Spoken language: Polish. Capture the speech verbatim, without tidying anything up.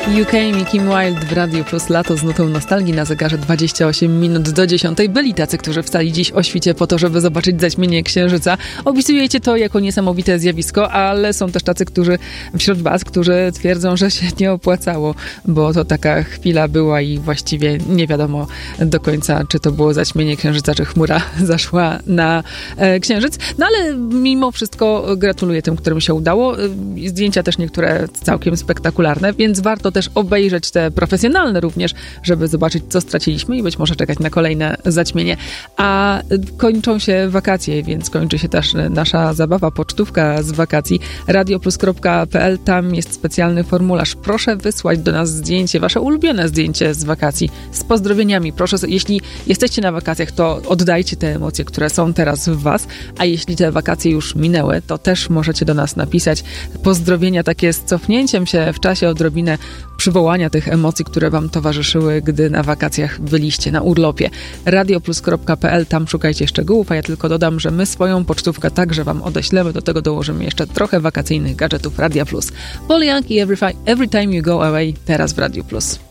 U K, Kim Wilde w Radiu Plus, lato z nutą nostalgii na zegarze dwadzieścia osiem minut do dziesiątej. Byli tacy, którzy wstali dziś o świcie po to, żeby zobaczyć zaćmienie księżyca. Opisujecie to jako niesamowite zjawisko, ale są też tacy, którzy wśród was, którzy twierdzą, że się nie opłacało, bo to taka chwila była i właściwie nie wiadomo do końca, czy to było zaćmienie księżyca, czy chmura zaszła na e, księżyc. No ale mimo wszystko gratuluję tym, którym się udało. Zdjęcia też niektóre całkiem spektakularne, więc warto też obejrzeć te profesjonalne również, żeby zobaczyć, co straciliśmy i być może czekać na kolejne zaćmienie. A kończą się wakacje, więc kończy się też nasza zabawa, pocztówka z wakacji. radioplus kropka p l, tam jest specjalny formularz. Proszę wysłać do nas zdjęcie, wasze ulubione zdjęcie z wakacji, z pozdrowieniami. Proszę, jeśli jesteście na wakacjach, to oddajcie te emocje, które są teraz w was, a jeśli te wakacje już minęły, to też możecie do nas napisać pozdrowienia takie z cofnięciem się w czasie, odrobinę przywołania tych emocji, które wam towarzyszyły, gdy na wakacjach byliście na urlopie. radioplus kropka p l, tam szukajcie szczegółów, a ja tylko dodam, że my swoją pocztówkę także wam odeślemy, do tego dołożymy jeszcze trochę wakacyjnych gadżetów Radia Plus. Paul Young i Every, Every Time You Go Away teraz w Radiu Plus.